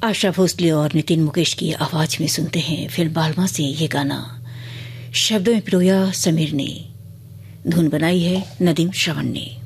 आशा भोसले और नितिन मुकेश की आवाज में सुनते हैं फिल्म बालमा से ये गाना। शब्दों में पिरोया समीर ने, धुन बनाई है नदीम श्रवण ने।